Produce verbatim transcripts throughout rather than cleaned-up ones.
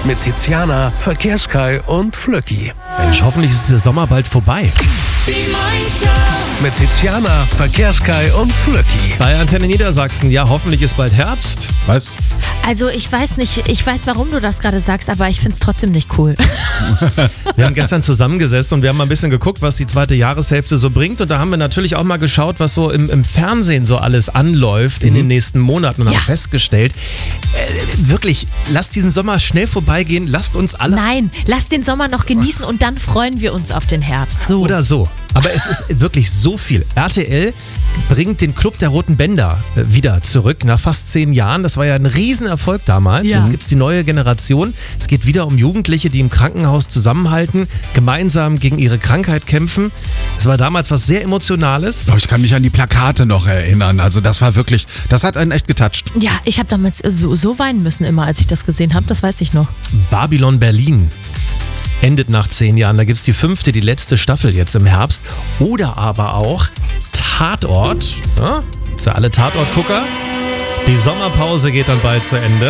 Mit Tiziana, Verkehrskai und Flöcki. Mensch, hoffentlich ist der Sommer bald vorbei. Die Moin-Show. Mit Tiziana, Verkehrskai und Flöcki. Bei Antenne Niedersachsen, ja, hoffentlich ist bald Herbst. Was? Also ich weiß nicht, ich weiß, warum du das gerade sagst, aber ich finde es trotzdem nicht cool. Wir haben gestern zusammengesessen und wir haben mal ein bisschen geguckt, was die zweite Jahreshälfte so bringt. Und da haben wir natürlich auch mal geschaut, was so im, im Fernsehen so alles anläuft in den nächsten Monaten und Ja. haben festgestellt, äh, wirklich, lasst diesen Sommer schnell vorbeigehen, lasst uns alle... Nein, lass den Sommer noch genießen und dann freuen wir uns auf den Herbst. So. Oder so. Aber es ist wirklich so viel. R T L bringt den Club der Roten Bänder äh, wieder zurück nach fast zehn Jahren. Das war ja ein Riesenerfolg damals. Ja. Jetzt gibt es die neue Generation. Es geht wieder um Jugendliche, die im Krankenhaus zusammenhalten, gemeinsam gegen ihre Krankheit kämpfen. Es war damals was sehr Emotionales. Oh, ich kann mich an die Plakate noch erinnern. Also das war wirklich, das hat einen echt getatscht. Ja, ich habe damals so, so weinen müssen immer, als ich das gesehen habe. Das weiß ich noch. Babylon Berlin endet nach zehn Jahren. Da gibt es die fünfte, die letzte Staffel jetzt im Herbst. Oder aber auch Tatort, ja, für alle Tatortgucker. Die Sommerpause geht dann bald zu Ende.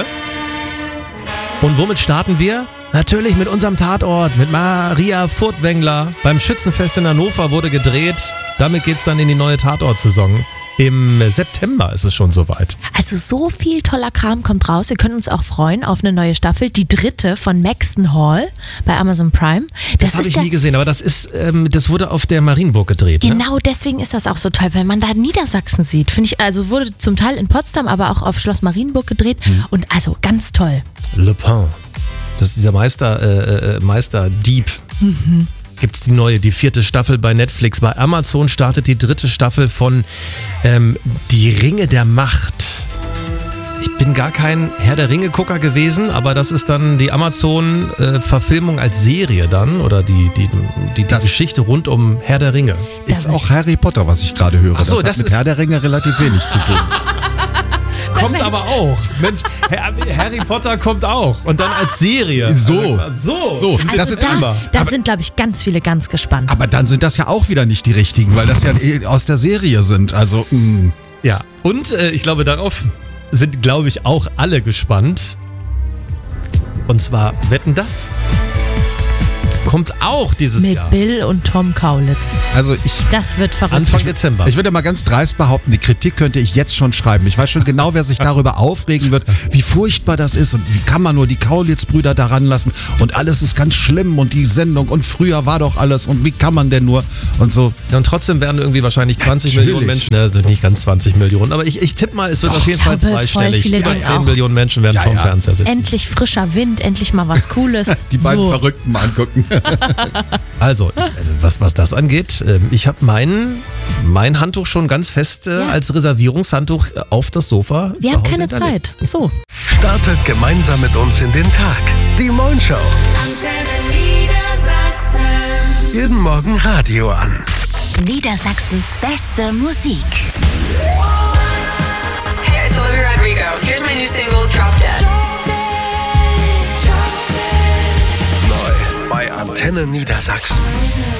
Und womit starten wir? Natürlich mit unserem Tatort, mit Maria Furtwängler. Beim Schützenfest in Hannover wurde gedreht. Damit geht's dann in die neue Tatort-Saison. Im September ist es schon soweit. Also so viel toller Kram kommt raus. Wir können uns auch freuen auf eine neue Staffel. Die dritte von Maxton Hall bei Amazon Prime. Das, das habe ich der, nie gesehen, aber das ist, ähm, das wurde auf der Marienburg gedreht. Ne? Genau deswegen ist das auch so toll, wenn man da Niedersachsen sieht. Finde ich, also wurde zum Teil in Potsdam, aber auch auf Schloss Marienburg gedreht. Hm. Und also ganz toll. Le Pen. Das ist dieser Meister, äh, äh, Meisterdieb. Mhm. Gibt's die neue, die vierte Staffel bei Netflix. Bei Amazon startet die dritte Staffel von ähm, Die Ringe der Macht. Ich bin gar kein Herr der Ringe-Gucker gewesen, aber das ist dann die Amazon-Verfilmung als Serie dann oder die, die, die, die Geschichte rund um Herr der Ringe. Ist auch Harry Potter, was ich gerade höre. Ach so, das hat das mit ist- Herr der Ringe relativ wenig zu tun. Kommt aber auch. Mensch, Harry Potter kommt auch. Und dann als Serie. So. So. So, Also das ist da, aber, da aber, sind, glaube ich, ganz viele ganz gespannt. aber dann sind das ja auch wieder nicht die richtigen, weil das ja eh aus der Serie sind. Also, mh. Ja, und äh, ich glaube, darauf sind, glaube ich, auch alle gespannt. Und zwar, wetten das? Kommt auch dieses Mit Jahr. Bill und Tom Kaulitz. also ich... Das wird verrückt. Anfang Dezember. Ich würde mal ganz dreist behaupten, die Kritik könnte ich jetzt schon schreiben. Ich weiß schon genau, wer sich darüber aufregen wird, wie furchtbar das ist und wie kann man nur die Kaulitz-Brüder daran lassen und alles ist ganz schlimm und die Sendung und früher war doch alles und wie kann man denn nur und so. Ja, und trotzdem werden irgendwie wahrscheinlich zwanzig Natürlich. Millionen Menschen, ne, sind nicht ganz zwanzig Millionen, aber ich, ich tippe mal, es wird Doch, auf jeden Fall ich glaube, voll zweistellig. viele Über denken zehn auch. Millionen Menschen werden Ja, vorm ja. Fernseher sitzen. Endlich frischer Wind, endlich mal was Cooles. Die beiden so. Verrückten mal angucken. Also, ich, also was, was das angeht, ähm, ich habe mein, mein Handtuch schon ganz fest äh, Ja. als Reservierungshandtuch äh, auf das Sofa Wir zu haben Hause keine hinterlegt. Zeit. So. Startet gemeinsam mit uns in den Tag. Die Moin-Show. Antenne Niedersachsen. Jeden Morgen Radio an. Niedersachsens beste Musik. Hey, it's Olivia Rodrigo. Here's my new single, Drop Dead. Neu bei Antenne Niedersachsen.